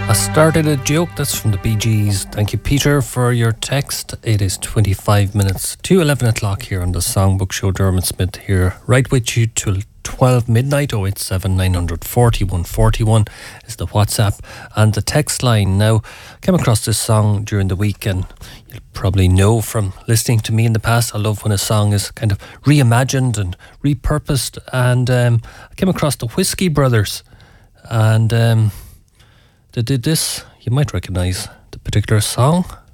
I started a joke, that's from the Bee Gees. Thank you, Peter, for your text. It is 25 minutes to 11 o'clock here on the Songbook Show. Dermot Smith here, right with you till 12 midnight. 087 900 4141 is the WhatsApp and the text line. Now, I came across this song during the week, and you'll probably know from listening to me in the past, I love when a song is kind of reimagined and repurposed. And I came across the Whiskey Brothers, and they did this. You might recognise the particular song.